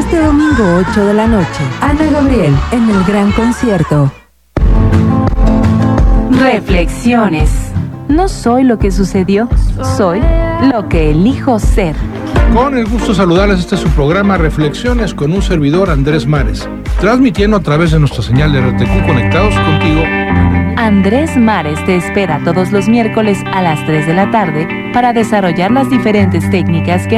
Este domingo 8 de la noche, Ana Gabriel en el gran concierto. Reflexiones. No soy lo que sucedió, soy lo que elijo ser. Con el gusto de saludarles, este es su programa Reflexiones con un servidor, Andrés Mares, transmitiendo a través de nuestra señal de RTQ Conectados Contigo. Andrés Mares te espera todos los miércoles a las 3 de la tarde para desarrollar las diferentes técnicas que